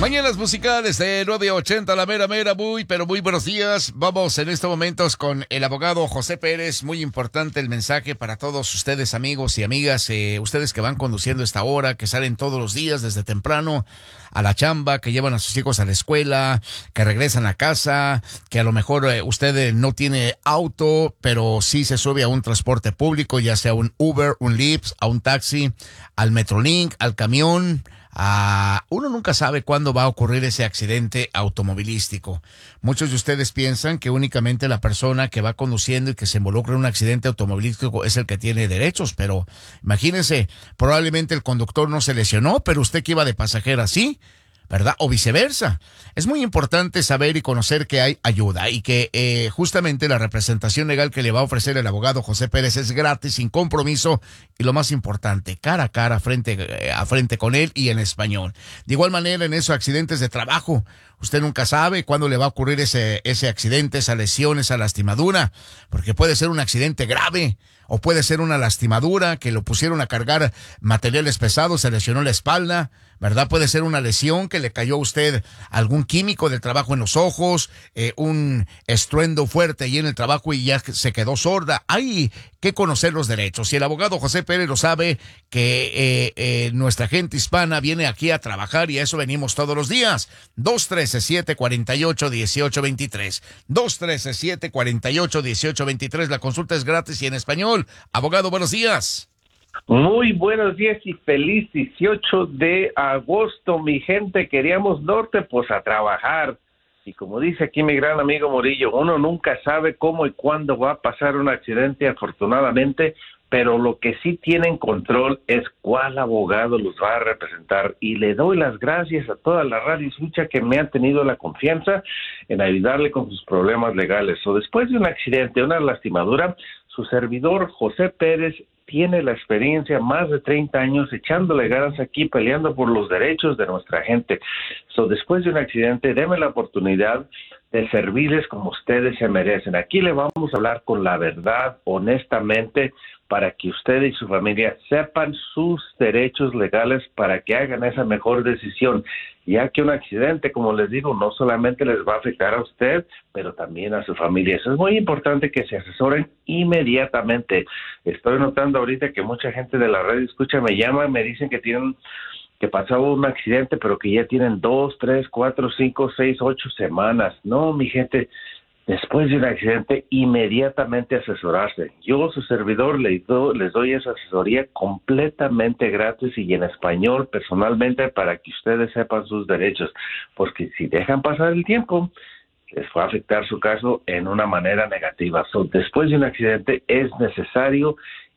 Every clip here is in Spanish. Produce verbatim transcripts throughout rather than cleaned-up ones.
Mañanas musicales de nueve ochenta, la mera mera, muy, pero muy buenos días. Vamos en estos momentos con el abogado José Pérez. Muy importante el mensaje para todos ustedes, amigos y amigas, eh, ustedes que van conduciendo esta hora, que salen todos los días desde temprano a la chamba, que llevan a sus hijos a la escuela, que regresan a casa, que a lo mejor eh, usted eh, no tiene auto, pero sí se sube a un transporte público, ya sea un Uber, un Lyft, a un taxi, al Metrolink, al camión. Uh, uno nunca sabe cuándo va a ocurrir ese accidente automovilístico. Muchos de ustedes piensan que únicamente la persona que va conduciendo y que se involucra en un accidente automovilístico es el que tiene derechos, pero imagínense, probablemente el conductor no se lesionó, pero usted que iba de pasajera sí, ¿verdad? O viceversa. Es muy importante saber y conocer que hay ayuda y que eh, justamente la representación legal que le va a ofrecer el abogado José Pérez es gratis, sin compromiso y lo más importante, cara a cara, frente eh, a frente con él y en español. De igual manera, en esos accidentes de trabajo, usted nunca sabe cuándo le va a ocurrir ese, ese accidente, esa lesión, esa lastimadura, porque puede ser un accidente grave o puede ser una lastimadura que lo pusieron a cargar materiales pesados, se lesionó la espalda, ¿verdad? Puede ser una lesión que le cayó a usted algún químico del trabajo en los ojos, eh, un estruendo fuerte ahí en el trabajo y ya se quedó sorda. Hay que conocer los derechos. Y el abogado José Pérez lo sabe que eh, eh, nuestra gente hispana viene aquí a trabajar y a eso venimos todos los días. dos uno tres, siete cuatro ocho, uno ocho dos tres. dos uno tres, siete cuatro ocho, uno ocho dos tres. La consulta es gratis y en español. Abogado, buenos días. Muy buenos días y feliz dieciocho de agosto, mi gente. Queríamos norte, pues a trabajar. Y como dice aquí mi gran amigo Morillo, uno nunca sabe cómo y cuándo va a pasar un accidente, afortunadamente, pero lo que sí tienen control es cuál abogado los va a representar. Y le doy las gracias a toda la radio escucha que me han tenido la confianza en ayudarle con sus problemas legales. O después de un accidente, una lastimadura, su servidor José Pérez tiene la experiencia, más de treinta años echándole ganas aquí, peleando por los derechos de nuestra gente. So, después de un accidente, denme la oportunidad de servirles como ustedes se merecen. Aquí le vamos a hablar con la verdad, honestamente, para que usted y su familia sepan sus derechos legales para que hagan esa mejor decisión, ya que un accidente, como les digo, no solamente les va a afectar a usted, pero también a su familia. Eso es muy importante que se asesoren inmediatamente. Estoy notando ahorita que mucha gente de la radio escucha, me llama, me dicen que tienen que pasó un accidente, pero que ya tienen dos, tres, cuatro, cinco, seis, ocho semanas. No, mi gente, después de un accidente, inmediatamente asesorarse. Yo, su servidor, les, do, les doy esa asesoría completamente gratis y en español, personalmente, para que ustedes sepan sus derechos. Porque si dejan pasar el tiempo, les va a afectar su caso en una manera negativa. So, después de un accidente, es necesario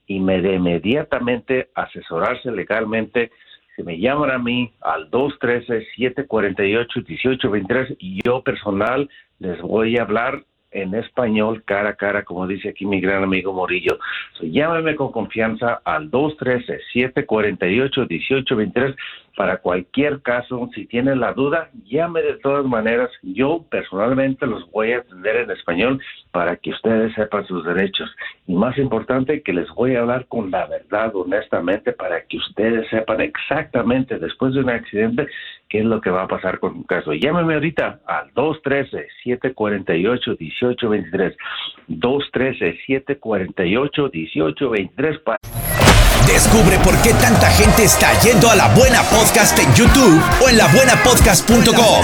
inmediatamente asesorarse legalmente. Se me llaman a mí al dos uno tres, siete cuatro ocho, uno ocho dos tres y yo personal les voy a hablar en español cara a cara, como dice aquí mi gran amigo Morillo. So, llámame con confianza al dos uno tres, siete cuatro ocho, uno ocho dos tres para cualquier caso. Si tienen la duda, llame de todas maneras. Yo personalmente los voy a atender en español para que ustedes sepan sus derechos. Y más importante, que les voy a hablar con la verdad, honestamente, para que ustedes sepan exactamente después de un accidente qué es lo que va a pasar con un caso. Llámeme ahorita al dos uno tres, siete cuatro ocho, uno ocho dos tres. dos uno tres, siete cuatro ocho, uno ocho dos tres para... Descubre por qué tanta gente está yendo a La Buena Podcast en YouTube o en la buena podcast punto com.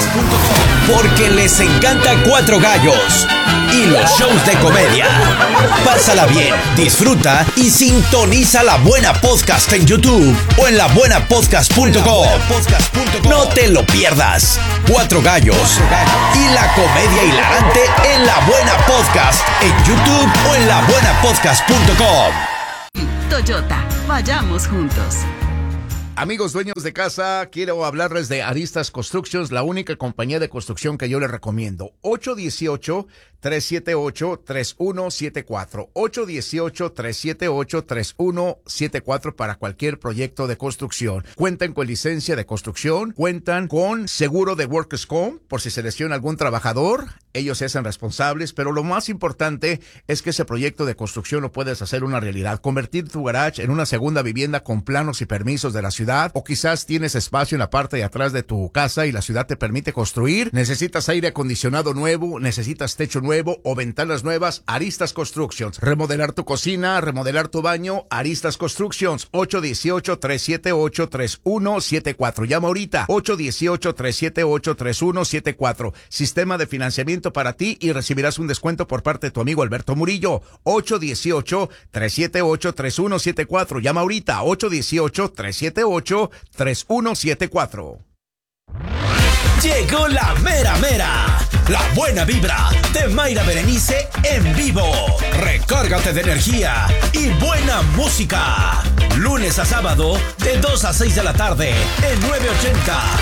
Porque les encanta Cuatro Gallos y los shows de comedia. Pásala bien, disfruta y sintoniza La Buena Podcast en YouTube o en la buena podcast punto com. No te lo pierdas. Cuatro Gallos y la comedia hilarante en La Buena Podcast en YouTube o en la buena podcast punto com. Toyota, vayamos juntos. Amigos dueños de casa, quiero hablarles de Aristas Constructions, la única compañía de construcción que yo les recomiendo. ocho uno ocho, tres siete ocho, tres uno siete cuatro. ocho uno ocho, tres siete ocho, tres uno siete cuatro para cualquier proyecto de construcción. Cuentan con licencia de construcción, cuentan con seguro de Workers' Comp por si se lesiona algún trabajador. Ellos se hacen responsables, pero lo más importante es que ese proyecto de construcción lo puedes hacer una realidad. Convertir tu garage en una segunda vivienda con planos y permisos de la ciudad, o quizás tienes espacio en la parte de atrás de tu casa y la ciudad te permite construir. Necesitas aire acondicionado nuevo, necesitas techo nuevo o ventanas nuevas. Aristas Constructions. Remodelar tu cocina, remodelar tu baño. Aristas Constructions. ocho uno ocho, tres siete ocho, tres uno siete cuatro. Llama ahorita. ocho uno ocho, tres siete ocho, tres uno siete cuatro. Sistema de financiamiento para ti y recibirás un descuento por parte de tu amigo Alberto Murillo. ocho uno ocho, tres siete ocho, tres uno siete cuatro. Llama ahorita. ocho uno ocho, tres siete ocho, tres uno siete cuatro. Llegó la mera mera, la buena vibra de Mayra Berenice en vivo. Recárgate de energía y buena música. Lunes a sábado de dos a seis de la tarde en nueve ochenta.